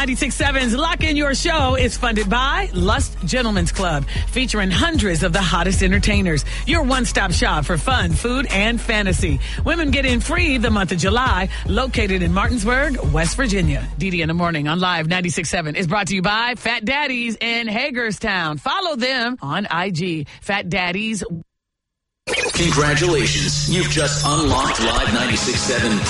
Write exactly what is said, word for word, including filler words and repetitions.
ninety-six point seven's Lock In Your Show is funded by Lust Gentlemen's Club, featuring hundreds of the hottest entertainers. Your one-stop shop for fun, food, and fantasy. Women get in free the month of July, located in Martinsburg, West Virginia. D D in the Morning on Live ninety-six point seven is brought to you by Fat Daddies in Hagerstown. Follow them on I G. Fat Daddies. Congratulations. You've just unlocked Live ninety-six point seven